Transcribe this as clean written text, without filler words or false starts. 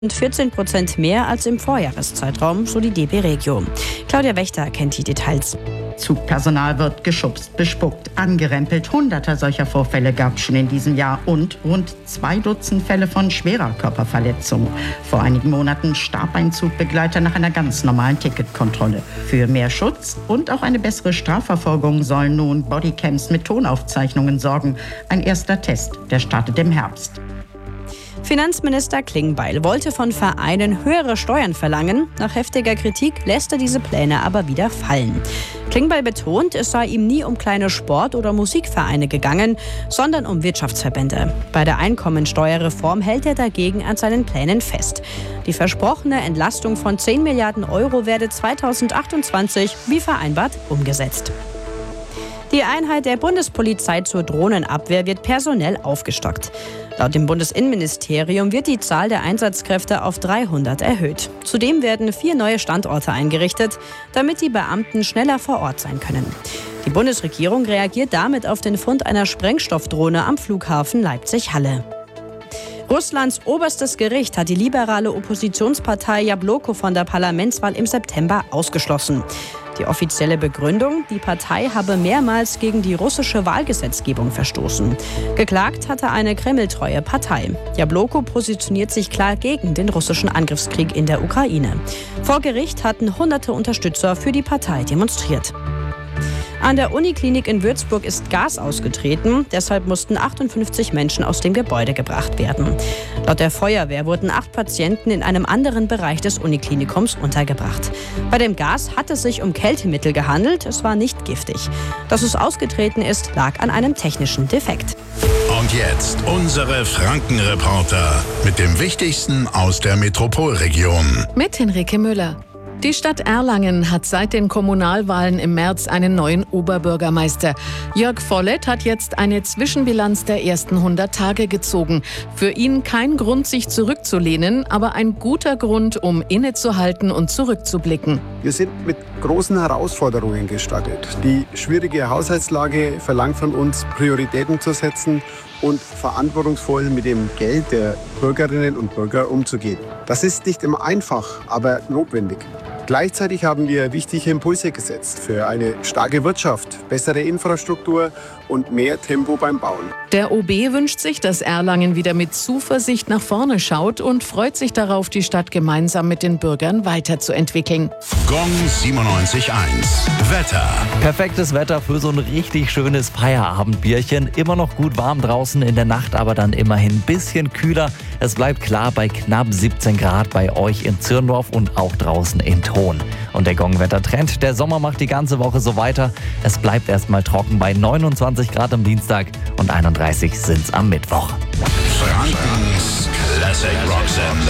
14% mehr als im Vorjahreszeitraum, so die DB Regio. Claudia Wächter kennt die Details. Zugpersonal wird geschubst, bespuckt, angerempelt. Hunderter solcher Vorfälle gab es schon in diesem Jahr und rund 2 Dutzend Fälle von schwerer Körperverletzung. Vor einigen Monaten starb ein Zugbegleiter nach einer ganz normalen Ticketkontrolle. Für mehr Schutz und auch eine bessere Strafverfolgung sollen nun Bodycams mit Tonaufzeichnungen sorgen. Ein erster Test, der startet im Herbst. Finanzminister Klingbeil wollte von Vereinen höhere Steuern verlangen. Nach heftiger Kritik lässt er diese Pläne aber wieder fallen. Klingbeil betont, es sei ihm nie um kleine Sport- oder Musikvereine gegangen, sondern um Wirtschaftsverbände. Bei der Einkommensteuerreform hält er dagegen an seinen Plänen fest. Die versprochene Entlastung von 10 Milliarden Euro werde 2028 wie vereinbart umgesetzt. Die Einheit der Bundespolizei zur Drohnenabwehr wird personell aufgestockt. Laut dem Bundesinnenministerium wird die Zahl der Einsatzkräfte auf 300 erhöht. Zudem werden 4 neue Standorte eingerichtet, damit die Beamten schneller vor Ort sein können. Die Bundesregierung reagiert damit auf den Fund einer Sprengstoffdrohne am Flughafen Leipzig-Halle. Russlands oberstes Gericht hat die liberale Oppositionspartei Jabloko von der Parlamentswahl im September ausgeschlossen. Die offizielle Begründung, die Partei habe mehrmals gegen die russische Wahlgesetzgebung verstoßen. Geklagt hatte eine kremltreue Partei. Jabloko positioniert sich klar gegen den russischen Angriffskrieg in der Ukraine. Vor Gericht hatten hunderte Unterstützer für die Partei demonstriert. An der Uniklinik in Würzburg ist Gas ausgetreten. Deshalb mussten 58 Menschen aus dem Gebäude gebracht werden. Laut der Feuerwehr wurden 8 Patienten in einem anderen Bereich des Uniklinikums untergebracht. Bei dem Gas hat es sich um Kältemittel gehandelt. Es war nicht giftig. Dass es ausgetreten ist, lag an einem technischen Defekt. Und jetzt unsere Frankenreporter mit dem Wichtigsten aus der Metropolregion. Mit Henrike Müller. Die Stadt Erlangen hat seit den Kommunalwahlen im März einen neuen Oberbürgermeister. Jörg Vollett hat jetzt eine Zwischenbilanz der ersten 100 Tage gezogen. Für ihn kein Grund, sich zurückzulehnen, aber ein guter Grund, um innezuhalten und zurückzublicken. Wir sind mit großen Herausforderungen gestartet. Die schwierige Haushaltslage verlangt von uns, Prioritäten zu setzen und verantwortungsvoll mit dem Geld der Bürgerinnen und Bürger umzugehen. Das ist nicht immer einfach, aber notwendig. Gleichzeitig haben wir wichtige Impulse gesetzt für eine starke Wirtschaft, bessere Infrastruktur und mehr Tempo beim Bauen. Der OB wünscht sich, dass Erlangen wieder mit Zuversicht nach vorne schaut und freut sich darauf, die Stadt gemeinsam mit den Bürgern weiterzuentwickeln. Gong 97.1 Wetter. Perfektes Wetter für so ein richtig schönes Feierabendbierchen. Immer noch gut warm draußen, in der Nacht aber dann immerhin ein bisschen kühler. Es bleibt klar bei knapp 17 Grad bei euch in Zirndorf und auch draußen in Thon. Und der Gong-Wetter-Trend, der Sommer macht die ganze Woche so weiter. Es bleibt erstmal trocken bei 29 Grad am Dienstag und 31 sind's am Mittwoch. Frankens Classic Rock Sender.